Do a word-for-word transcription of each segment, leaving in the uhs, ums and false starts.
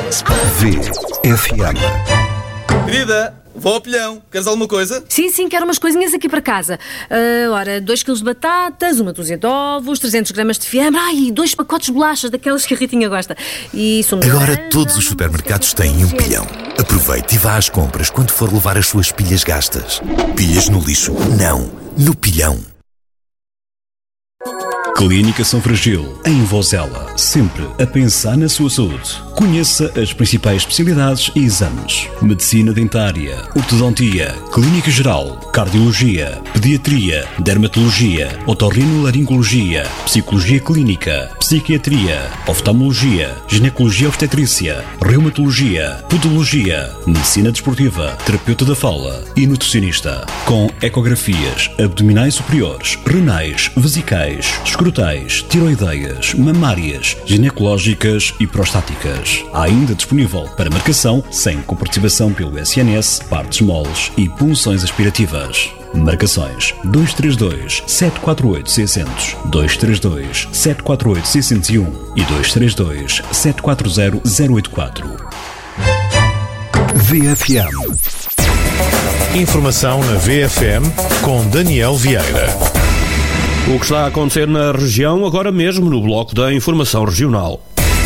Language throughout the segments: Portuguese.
V F M. Querida, vou ao pilhão. Queres alguma coisa? Sim, sim, quero umas coisinhas aqui para casa. Uh, ora, dois quilos de batatas, uma dúzia de ovos, trezentos gramas de fiambre, ai, dois pacotes de bolachas, daquelas que a Ritinha gosta. E sumo de Agora laranja, todos os supermercados têm um pilhão. Aproveite e vá às compras quando for levar as suas pilhas gastas. Pilhas no lixo? Não, no pilhão. Clínica São Virgílio, em Vozela, sempre a pensar na sua saúde. Conheça as principais especialidades e exames: medicina dentária, ortodontia, clínica geral, cardiologia, pediatria, dermatologia, otorrinolaringologia, psicologia clínica, psiquiatria, oftalmologia, ginecologia obstetrícia, reumatologia, podologia, medicina desportiva, terapeuta da fala e nutricionista, com ecografias abdominais superiores, renais, vesicais, escrotais, tiroideias, mamárias, ginecológicas e prostáticas. Há ainda disponível para marcação, sem comparticipação pelo S N S, partes moles e punções aspirativas. Marcações dois três dois, sete quatro oito, seis zero zero, dois três dois, sete quatro oito, seis zero um e dois três dois, sete quatro zero, zero oito quatro. V F M. Informação na V F M com Daniel Vieira. O que está a acontecer na região agora mesmo no bloco da Informação Regional.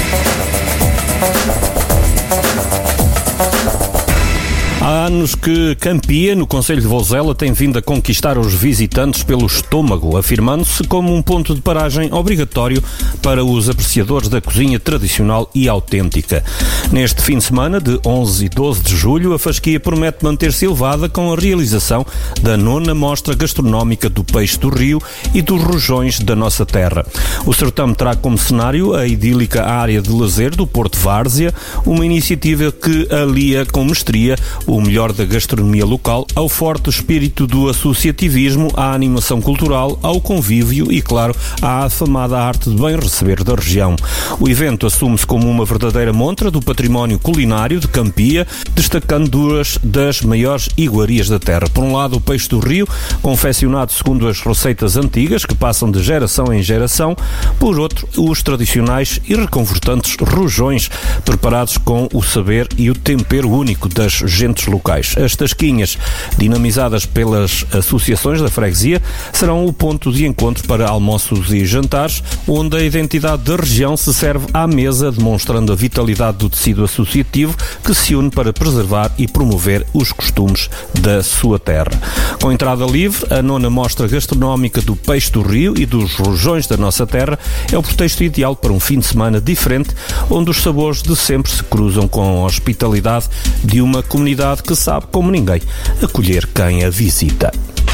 Há anos que Campia, no concelho de Vozela, tem vindo a conquistar os visitantes pelo estômago, afirmando-se como um ponto de paragem obrigatório para os apreciadores da cozinha tradicional e autêntica. Neste fim de semana, de onze e doze de julho, a fasquia promete manter-se elevada com a realização da nona mostra gastronómica do peixe do rio e dos rojões da nossa terra. O certame terá como cenário a idílica área de lazer do Porto Várzea, uma iniciativa que alia com mestria o melhor da gastronomia local ao forte espírito do associativismo, à animação cultural, ao convívio e, claro, à afamada arte de bem receber da região. O evento assume-se como uma verdadeira montra do património culinário de Campia, destacando duas das maiores iguarias da terra. Por um lado, o peixe do rio, confeccionado segundo as receitas antigas, que passam de geração em geração. Por outro, os tradicionais e reconfortantes rojões, preparados com o saber e o tempero único das gentes locais. As tasquinhas, dinamizadas pelas associações da freguesia, serão o ponto de encontro para almoços e jantares, onde a identidade da região se serve à mesa, demonstrando a vitalidade do tecido associativo que se une para preservar e promover os costumes da sua terra. Com entrada livre, a nona mostra gastronómica do peixe do rio e dos rojões da nossa terra é o pretexto ideal para um fim de semana diferente, onde os sabores de sempre se cruzam com a hospitalidade de uma comunidade que sabe, como ninguém, acolher quem a visita.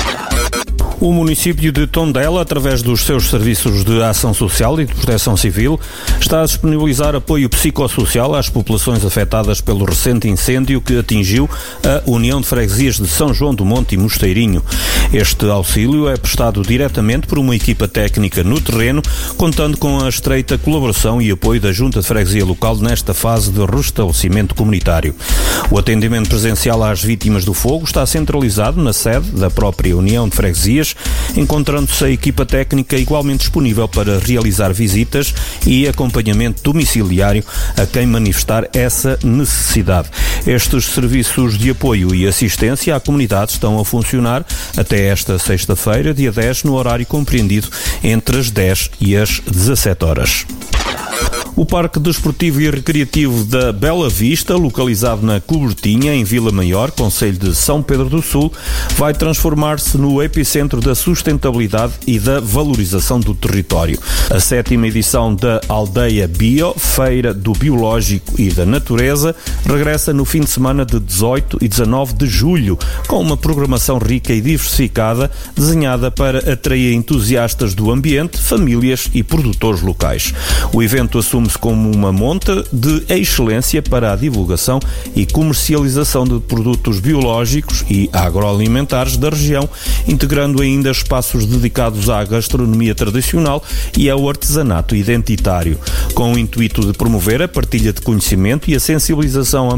O município de Tondela, através dos seus serviços de ação social e de proteção civil, está a disponibilizar apoio psicossocial às populações afetadas pelo recente incêndio que atingiu a União de Freguesias de São João do Monte e Mosteirinho. Este auxílio é prestado diretamente por uma equipa técnica no terreno, contando com a estreita colaboração e apoio da Junta de Freguesia local nesta fase de restabelecimento comunitário. O atendimento presencial às vítimas do fogo está centralizado na sede da própria União de Freguesias, encontrando-se a equipa técnica igualmente disponível para realizar visitas e acompanhamento domiciliário a quem manifestar essa necessidade. Estes serviços de apoio e assistência à comunidade estão a funcionar até esta sexta-feira, dia dez, no horário compreendido entre as dez e as dezassete horas. O Parque Desportivo e Recreativo da Bela Vista, localizado na Cobertinha, em Vila Maior, concelho de São Pedro do Sul, vai transformar-se no epicentro da sustentabilidade e da valorização do território. A sétima edição da Aldeia Bio, Feira do Biológico e da Natureza, regressa no fim de semana de dezoito e dezanove de julho, com uma programação rica e diversificada, desenhada para atrair entusiastas do ambiente, famílias e produtores locais. O evento assume-se como uma monta de excelência para a divulgação e comercialização de produtos biológicos e agroalimentares da região, integrando ainda espaços dedicados à gastronomia tradicional e ao artesanato identitário, com o intuito de promover a partilha de conhecimento e a sensibilização ambiental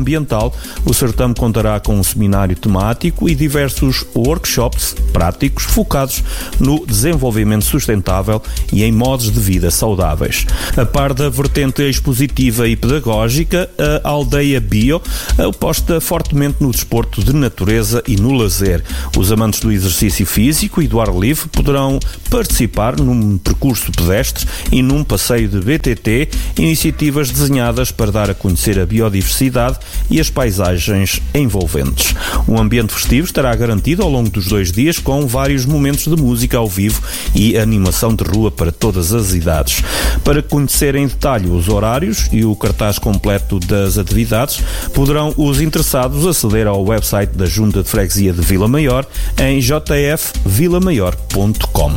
Mundial, o certame contará com um seminário temático e diversos workshops práticos focados no desenvolvimento sustentável e em modos de vida saudáveis. A par da vertente expositiva e pedagógica, a Aldeia Bio aposta fortemente no desporto de natureza e no lazer. Os amantes do exercício físico e do ar livre poderão participar num percurso pedestre e num passeio de B T T, iniciativas desenhadas para dar a conhecer a biodiversidade e as paisagens envolventes. Um ambiente festivo estará garantido ao longo dos dois dias, com vários momentos de música ao vivo e animação de rua para todas as idades. Para conhecer em detalhe os horários e o cartaz completo das atividades, poderão os interessados aceder ao website da Junta de Freguesia de Vila Maior em j f vila maior ponto com.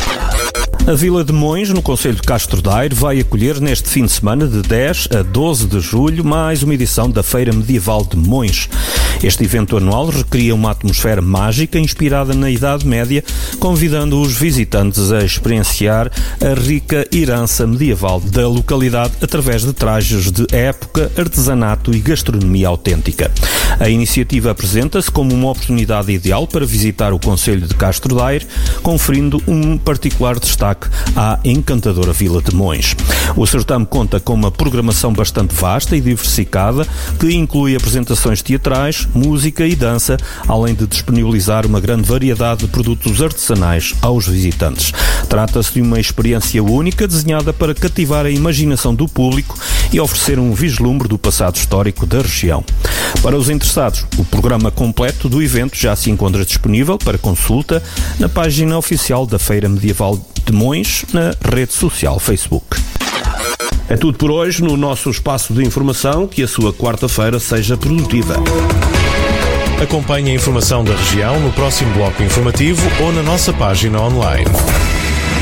A Vila de Mões, no concelho de Castro Daire, vai acolher neste fim de semana, de dez a doze de julho, mais uma edição da Feira Medieval de Mões. Este evento anual recria uma atmosfera mágica inspirada na Idade Média, convidando os visitantes a experienciar a rica herança medieval da localidade através de trajes de época, artesanato e gastronomia autêntica. A iniciativa apresenta-se como uma oportunidade ideal para visitar o concelho de Castro Daire, conferindo um particular destaque à encantadora Vila de Mões. O certame conta com uma programação bastante vasta e diversificada, que inclui apresentações teatrais, música e dança, além de disponibilizar uma grande variedade de produtos artesanais aos visitantes. Trata-se de uma experiência única, desenhada para cativar a imaginação do público e oferecer um vislumbre do passado histórico da região. Para os interessados, o programa completo do evento já se encontra disponível para consulta na página oficial da Feira Medieval de Mões, na rede social Facebook. É tudo por hoje no nosso espaço de informação. Que a sua quarta-feira seja produtiva. Acompanhe a informação da região no próximo bloco informativo ou na nossa página online.